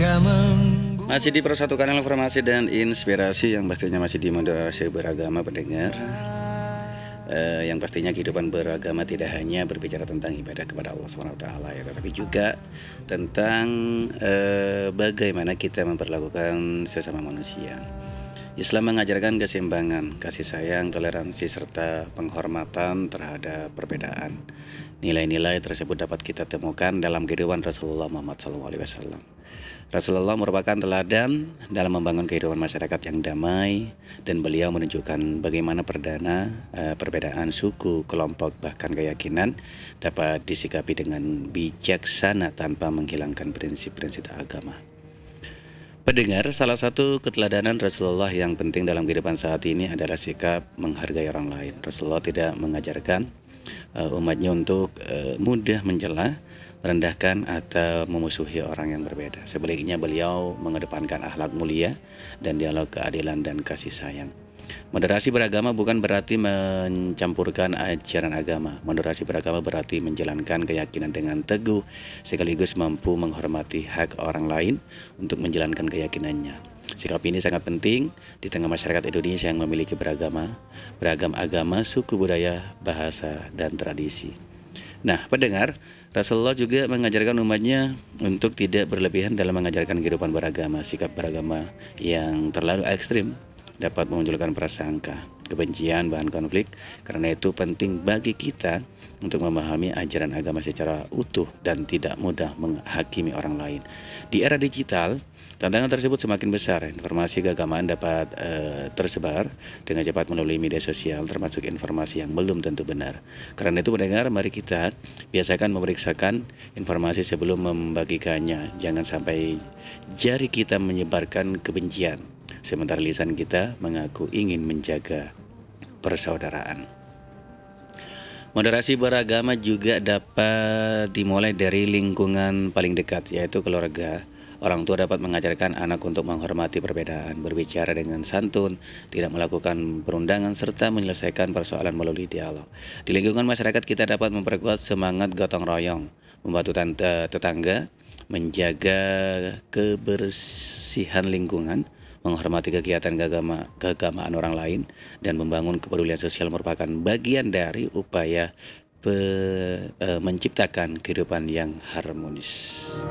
Masih di Persatukan Informasi dan Inspirasi yang pastinya masih di moderasi beragama pendengar. Yang pastinya kehidupan beragama tidak hanya berbicara tentang ibadah kepada Allah SWT ya, tetapi juga tentang bagaimana kita memperlakukan sesama manusia. Islam mengajarkan keseimbangan, kasih sayang, toleransi, serta penghormatan terhadap perbedaan. Nilai-nilai tersebut dapat kita temukan dalam kehidupan Rasulullah Muhammad SAW. Rasulullah merupakan teladan dalam membangun kehidupan masyarakat yang damai, dan beliau menunjukkan bagaimana perbedaan suku, kelompok, bahkan keyakinan dapat disikapi dengan bijaksana tanpa menghilangkan prinsip-prinsip agama. Pendengar, salah satu keteladanan Rasulullah yang penting dalam kehidupan saat ini adalah sikap menghargai orang lain. Rasulullah tidak mengajarkan umatnya untuk mudah mencela, merendahkan, atau memusuhi orang yang berbeda. Sebaliknya, beliau mengedepankan akhlak mulia dan dialog keadilan dan kasih sayang. Moderasi beragama bukan berarti mencampurkan ajaran agama. Moderasi beragama berarti menjalankan keyakinan dengan teguh, sekaligus mampu menghormati hak orang lain untuk menjalankan keyakinannya. Sikap ini sangat penting di tengah masyarakat Indonesia yang memiliki beragam agama, suku, budaya, bahasa, dan tradisi. Nah, pendengar, Rasulullah juga mengajarkan umatnya untuk tidak berlebihan dalam mengajarkan kehidupan beragama. Sikap beragama yang terlalu ekstrim dapat memunculkan prasangka, kebencian, bahan konflik. Karena itu penting bagi kita untuk memahami ajaran agama secara utuh dan tidak mudah menghakimi orang lain. Di era digital, tantangan tersebut semakin besar. Informasi keagamaan dapat tersebar dengan cepat melalui media sosial, termasuk informasi yang belum tentu benar. Karena itu pendengar, mari kita biasakan memeriksakan informasi sebelum membagikannya. Jangan sampai jari kita menyebarkan kebencian, sementara lisan kita mengaku ingin menjaga persaudaraan. Moderasi beragama juga dapat dimulai dari lingkungan paling dekat, yaitu keluarga. Orang tua dapat mengajarkan anak untuk menghormati perbedaan, berbicara dengan santun, tidak melakukan perundangan, serta menyelesaikan persoalan melalui dialog. Di lingkungan masyarakat, kita dapat memperkuat semangat gotong royong, membantu tetangga, menjaga kebersihan lingkungan, menghormati kegiatan keagamaan orang lain, dan membangun kepedulian sosial merupakan bagian dari upaya menciptakan kehidupan yang harmonis.